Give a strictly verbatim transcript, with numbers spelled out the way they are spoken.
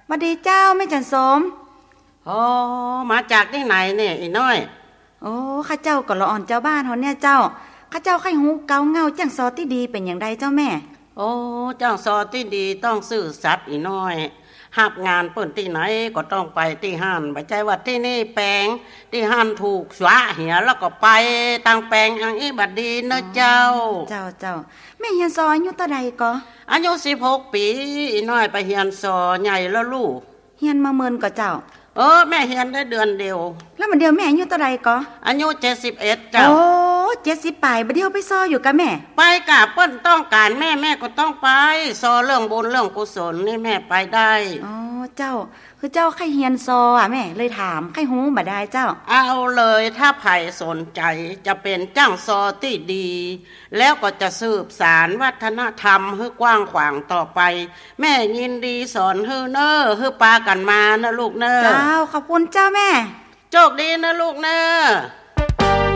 วัสดีเจ้าแม่จันสมโอ้มาจากที่ไหนเนี่ยอีน้อยโอ้ข้าเจ้าก็ละอ่อนเจ้าบ้านเฮาเนี่ยเจ้าข้าเจ้าไข้หูเกาเงาจังซอที่ดีเป็นอย่างไรเจ้าแม่โอ้เจ้าซอที่ดีต้องซื่อสัตย์อีน้อยหับงานเปิ้นที่ไหนก็ต้องไปที่ห้านไม่ใช่ว่าที่นี่แปลงที่ห้านถูกสวะเหียแล้วก็ไปตั้งแปลงอังอีบัดดีเนอะเจ้าเจ้าเจ้าแม่เฮียนซออายุเท่าใดก็อายุสิบหกปีอีน้อยไปเฮียนซอใหญ่แล้วลูกเฮียนมาเมินก็เจ้าเออแม่เฮียนได้เดือนเดียวแล้วมันเดียวแม่อายุเท่าใดก็อายุเจ็ดสิบเอ็ดเจ้าโอ้เจ็ดสิบปลายบัดเดียวไปซออยู่กับแม่ไปกะเปิ้นต้องการแม่แม่ก็ต้องไปซอเรื่องบุญเรื่องกุศลนี่แม่ไปได้อ๋อเจ้าคือเจ้าไข้เฮียนซออ่ะแม่เลยถามไข้หูบ่ได้เจ้าเอาเลยถ้าไผสนใจจะเป็นจ้างซอที่ดีแล้วก็จะสืบสารวัฒนธรรมให้กว้างขวางต่อไปแม่ยินดีสอนให้เน้อให้ปากันมานะลูกเน้อเจ้าขอบคุณเจ้าแม่โชคดีนะลูกเน้อ